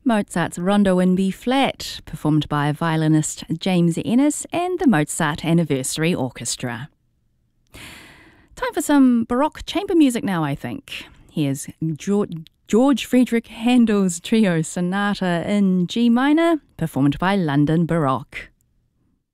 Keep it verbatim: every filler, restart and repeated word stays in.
Mozart's Rondo in B flat, performed by violinist James Ennis and the Mozart Anniversary Orchestra. Time for some Baroque chamber music now, I think. Here's George Frederick Handel's Trio Sonata in G minor, performed by London Baroque.